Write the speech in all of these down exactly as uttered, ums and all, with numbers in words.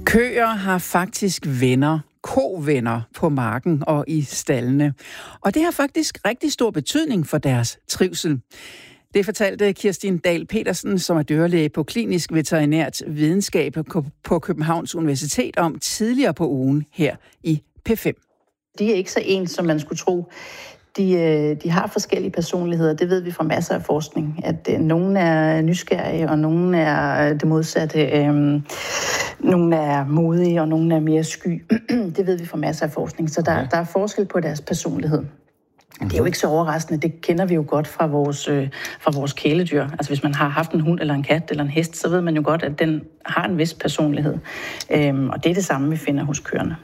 Køer har faktisk venner, kovenner på marken og i staldene. Og det har faktisk rigtig stor betydning for deres trivsel. Det fortalte Kirstin Dahl Petersen, som er dyrlæge på Klinisk Veterinært Videnskab på Københavns Universitet, om tidligere på ugen her i P fem. De er ikke så ens, som man skulle tro. De, de har forskellige personligheder, det ved vi fra masser af forskning. At øh, nogle er nysgerrige, og nogle er det modsatte. Øh, nogle er modige, og nogle er mere sky. Det ved vi fra masser af forskning, så der, okay. der er forskel på deres personlighed. Det er jo ikke så overraskende, det kender vi jo godt fra vores, øh, fra vores kæledyr. Altså hvis man har haft en hund eller en kat eller en hest, så ved man jo godt, at den har en vis personlighed. Øhm, og det er det samme, vi finder hos køerne.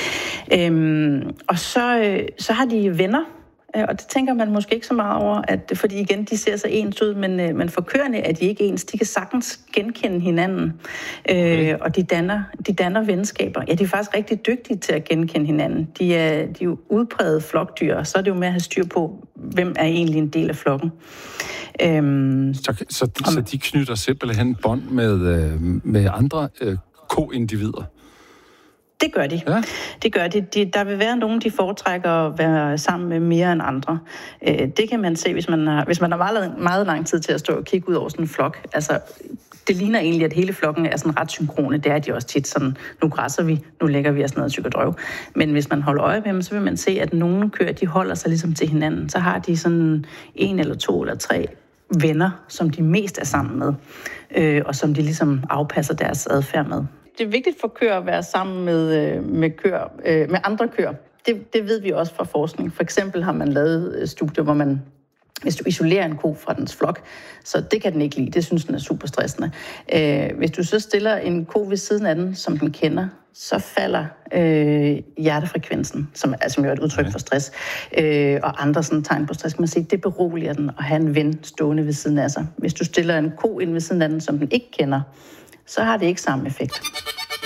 Øhm, og så, øh, så har de venner. Og det tænker man måske ikke så meget over, at, fordi igen, de ser så ens ud, men, men for køerne er de ikke ens. De kan sagtens genkende hinanden, okay. øh, og de danner, de danner venskaber. Ja, de er faktisk rigtig dygtige til at genkende hinanden. De er, de er jo udpræget flokdyr, og så er det jo med at have styr på, hvem er egentlig en del af flokken. Øhm, så, så, om, så de knytter simpelthen bånd med, med andre øh, ko-individer? Det gør de. Ja. Det gør de. de. Der vil være nogen, de foretrækker at være sammen med mere end andre. Øh, det kan man se, hvis man har, hvis man har meget, meget lang tid til at stå og kigge ud over sådan en flok. Altså, det ligner egentlig, at hele flokken er sådan ret synkrone. Det er de også tit sådan, nu græsser vi, nu lægger vi os ned og tykker drøv. Men hvis man holder øje med dem, så vil man se, at nogle køer, de holder sig ligesom til hinanden. Så har de sådan en eller to eller tre venner, som de mest er sammen med, øh, og som de ligesom afpasser deres adfærd med. Det er vigtigt for køer at være sammen med, med, køer, med andre køer. Det, det ved vi også fra forskning. For eksempel har man lavet studier, hvor man, hvis du isolerer en ko fra dens flok, så det kan den ikke lide. Det synes den er super stressende. Hvis du så stiller en ko ved siden af den, som den kender, så falder øh, hjertefrekvensen, som, som jo er et udtryk okay. for stress, øh, og andre sådan tegn på stress. Kan man sige, det beroliger den at have en ven stående ved siden af sig. Hvis du stiller en ko ind ved siden af den, som den ikke kender, så har det ikke samme effekt.